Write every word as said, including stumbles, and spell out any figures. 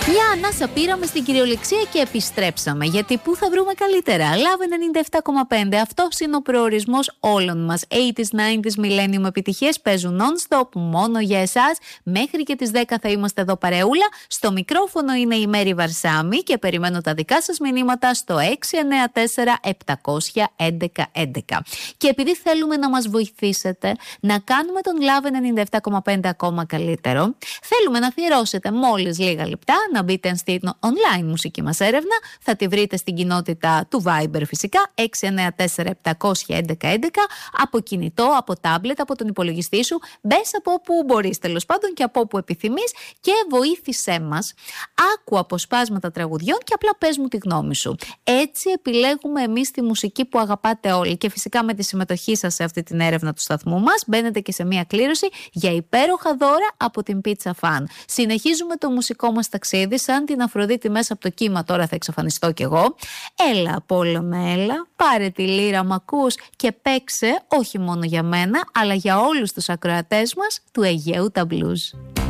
Μια ανάσα πήραμε στην κυριολεξία και επιστρέψαμε. Γιατί πού θα βρούμε καλύτερα? Love ενενήντα επτά κόμμα πέντε. Αυτός είναι ο προορισμός όλων μας. ογδόντα, ενενήντα, Millennium επιτυχίες παίζουν non-stop μόνο για εσάς. Μέχρι και τις δέκα θα είμαστε εδώ παρεούλα. Στο μικρόφωνο είναι η Μέρη Βαρσάμι και περιμένω τα δικά σας μηνύματα στο έξι εννέα τέσσερα επτακόσια έντεκα έντεκα. Και επειδή θέλουμε να μας βοηθήσετε να κάνουμε τον Love ενενήντα επτά κόμμα πέντε ακόμα καλύτερο, θέλουμε να αφιερώσετε μόλις λίγα λεπτά να μπείτε στην online μουσική μας έρευνα. Θα τη βρείτε στην κοινότητα του Viber φυσικά, έξι εννέα τέσσερα επτακόσια έντεκα έντεκα, από κινητό, από τάμπλετ, από τον υπολογιστή σου. Μπες από όπου μπορείς τέλος πάντων και από όπου επιθυμείς και βοήθησέ μας. Άκου αποσπάσματα τραγουδιών και απλά πες μου τη γνώμη σου. Έτσι επιλέγουμε εμείς τη μουσική που αγαπάτε όλοι και φυσικά με τη συμμετοχή σας σε αυτή την έρευνα του σταθμού μας μπαίνετε και σε μια κλήρωση για υπέροχα δώρα από την Pizza Fan. Συνεχίζουμε το μουσικό μας ταξίδι. Σαν την Αφροδίτη μέσα από το κύμα, τώρα θα εξαφανιστώ κι εγώ. Έλα Απόλλω με έλα, πάρε τη λύρα μ' ακούς και παίξε όχι μόνο για μένα αλλά για όλους τους ακροατές μας του Αιγαίου τα blues.